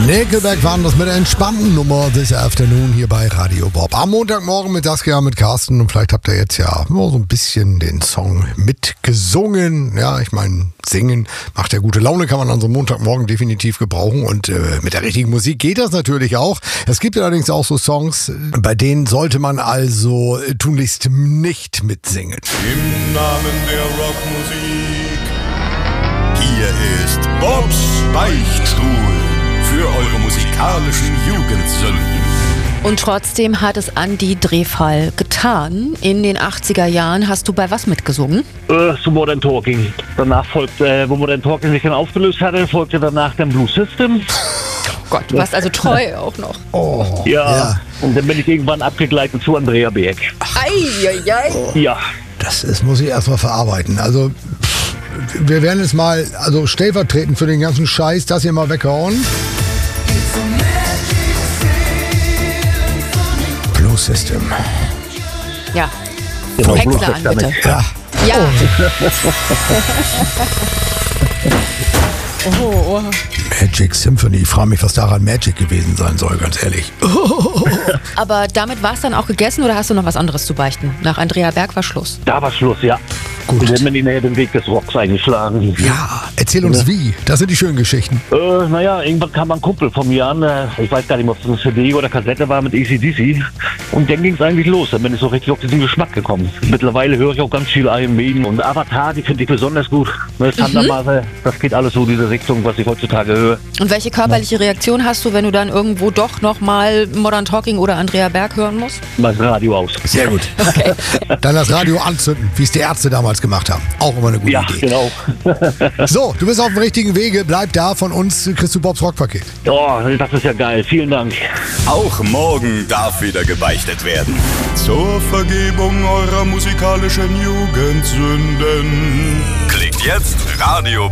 Nickelback waren das mit der entspannten Nummer this afternoon hier bei Radio Bob. Am Montagmorgen mit Saskia, mit Carsten, und vielleicht habt ihr jetzt ja so ein bisschen den Song mitgesungen. Ja, ich meine, singen macht ja gute Laune, kann man an so einem Montagmorgen definitiv gebrauchen, und mit der richtigen Musik geht das natürlich auch. Es gibt allerdings auch so Songs, bei denen sollte man also tunlichst nicht mitsingen. Im Namen der Rockmusik, hier ist Bobs Beichtstuhl für eure musikalischen Jugendsünden. Und trotzdem hat es Andi Drehfall getan. In den 80er Jahren hast du bei was mitgesungen? Zu Modern Talking. Danach folgte, wo Modern Talking sich dann aufgelöst hatte, folgte danach dann Blue System. Oh Gott, du warst also treu auch noch. Oh, Ja, und dann bin ich irgendwann abgegleitet zu Andrea Berg. Eieiei. Ja. das muss ich erstmal verarbeiten. Also, wir werden jetzt mal, also stellvertretend für den ganzen Scheiß, das hier mal weghauen. Blue System. Ja. Genau, Blue Häcksler an, System. bitte. Ja. Ja. Oh. Magic Symphony. Ich frage mich, was daran Magic gewesen sein soll, ganz ehrlich. Aber damit war es dann auch gegessen, oder hast du noch was anderes zu beichten? Nach Andrea Berg war Schluss. Da war Schluss, ja. Gut. Und dann bin ich näher den Weg des Rocks eingeschlagen. Ja, erzähl uns wie. Das sind die schönen Geschichten. Naja, irgendwann kam ein Kumpel von mir an, ich weiß gar nicht, ob es eine CD oder Kassette war, mit AC/DC. Und dann ging es eigentlich los, dann bin ich so richtig auf diesen Geschmack gekommen. Mittlerweile höre ich auch ganz viel Iron Maiden und Avatar, die finde ich besonders gut. Thundermother, das geht alles so in diese Richtung, was ich heutzutage höre. Und welche körperliche Reaktion hast du, wenn du dann irgendwo doch nochmal Modern Talking oder Andrea Berg hören musst? Mein Radio aus. Sehr gut. Okay. Dann das Radio anzünden, wie es die Ärzte damals gemacht haben. Auch immer eine gute Ja, Idee. genau. So, du bist auf dem richtigen Wege. Bleib da, von uns kriegst du Bobs Rockpaket. Oh, das ist ja geil. Vielen Dank. Auch morgen darf wieder gebeichtet werden. Zur Vergebung eurer musikalischen Jugendsünden. Klickt jetzt Radio